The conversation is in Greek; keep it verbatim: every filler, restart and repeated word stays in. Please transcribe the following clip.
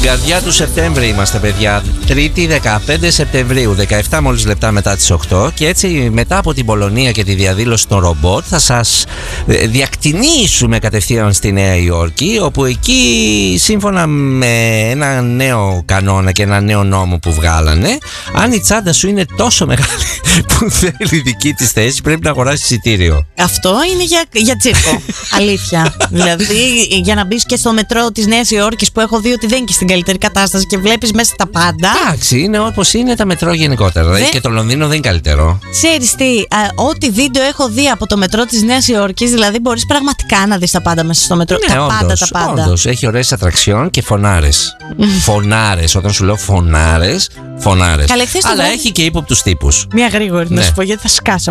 Καρδιά του Σεπτέμβρη είμαστε, παιδιά. Τρίτη δεκαπέντε Σεπτεμβρίου, δεκαεπτά μόλις λεπτά μετά τις οκτώ. Και έτσι, μετά από την Πολωνία και τη διαδήλωση των ρομπότ, θα σας διακτηνίσουμε κατευθείαν στη Νέα Υόρκη, όπου εκεί, σύμφωνα με ένα νέο κανόνα και ένα νέο νόμο που βγάλανε, αν η τσάντα σου είναι τόσο μεγάλη που θέλει δική της θέση, πρέπει να αγοράσεις εισιτήριο. Αυτό είναι για, για τσίρκο. Αλήθεια. Δηλαδή, για να μπεις και στο μετρό της Νέας Υόρκης, που έχω δει ότι δεν είναι και στην καλύτερη κατάσταση και βλέπεις μέσα τα πάντα. Εντάξει, είναι όπως είναι τα μετρό γενικότερα. Δηλαδή, και το Λονδίνο δεν είναι καλύτερο. Ξέρεις τι, α, ό,τι βίντεο έχω δει από το μετρό της Νέας Υόρκης, δηλαδή μπορείς πραγματικά να δεις τα πάντα μέσα στο μετρό. Ναι, τα όντως, πάντα, τα πάντα. Όντως, έχει ωραίες ατραξιόν και φωνάρες. Φωνάρες, όταν σου λέω φωνάρες, φωνάρες. Καλέ, χθες το Αλλά βράδυ- έχει και ύποπτους τύπους. Μία γρήγορη να Ναι. σου πω, γιατί θα σκάσω.